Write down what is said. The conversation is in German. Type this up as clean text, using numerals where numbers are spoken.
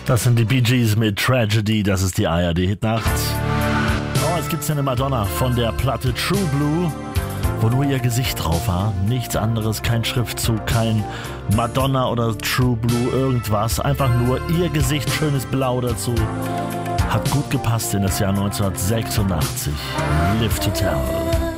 Das sind die Bee Gees mit Tragedy, das ist die ARD-Hitnacht. Oh, jetzt gibt's ja eine Madonna von der Platte True Blue, wo nur ihr Gesicht drauf war. Nichts anderes, kein Schriftzug, kein Madonna oder True Blue, irgendwas. Einfach nur ihr Gesicht, schönes Blau dazu. Hat gut gepasst in das Jahr 1986. Live to Tell.